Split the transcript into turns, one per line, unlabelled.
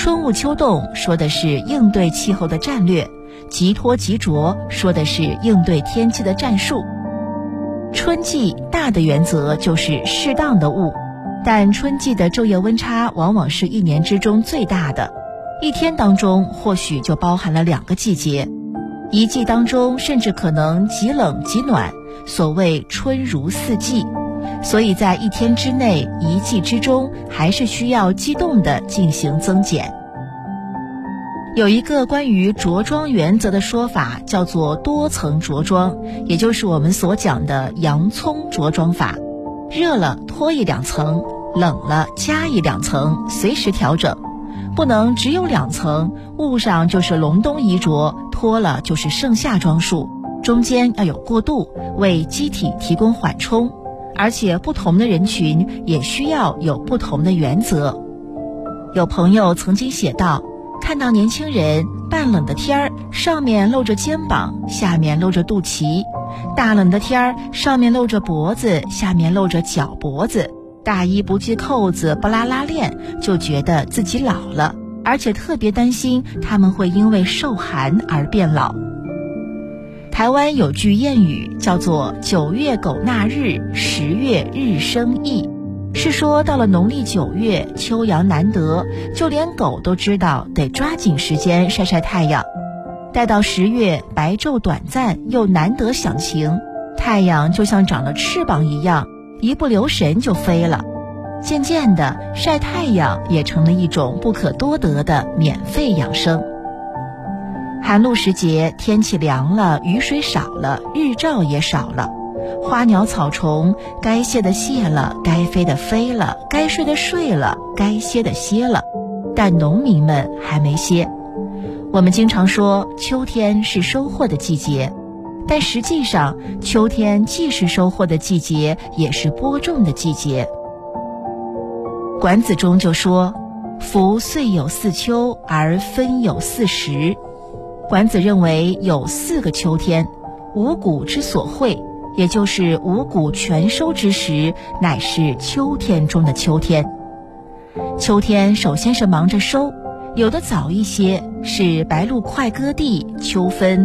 春捂秋冻说的是应对气候的战略，急拖急着说的是应对天气的战术。春季大的原则就是适当的捂，但春季的昼夜温差往往是一年之中最大的，一天当中或许就包含了2个季节，一季当中甚至可能极冷极暖，所谓春如4季。所以在一天之内，一季之中还是需要机动地进行增减。有一个关于着装原则的说法叫做多层着装，也就是我们所讲的洋葱着装法。热了脱1-2层，冷了加1-2层，随时调整，不能只有2层，捂上就是隆冬衣着，脱了就是盛夏装束，中间要有过渡，为机体提供缓冲。而且不同的人群也需要有不同的原则。有朋友曾经写道，看到年轻人半冷的天儿，上面露着肩膀，下面露着肚脐；大冷的天儿，上面露着脖子，下面露着脚脖子，大衣不系扣子，不拉拉链，就觉得自己老了，而且特别担心他们会因为受寒而变老。台湾有句谚语叫做9月狗纳日，10月日生意，是说到了农历9月，秋阳难得，就连狗都知道得抓紧时间晒晒太阳。待到10月，白昼短暂又难得享晴，太阳就像长了翅膀一样，一不留神就飞了。渐渐的，晒太阳也成了一种不可多得的免费养生。寒露时节，天气凉了，雨水少了，日照也少了，花鸟草虫该谢的谢了，该飞的飞了，该睡的睡了，该歇的歇了，但农民们还没歇。我们经常说秋天是收获的季节，但实际上秋天既是收获的季节，也是播种的季节。管子中就说，夫岁有4秋，而分有4时。管子认为有4个秋天，五谷之所会，也就是五谷全收之时，乃是秋天中的秋天。秋天首先是忙着收，有的早一些，是白露快割地，秋分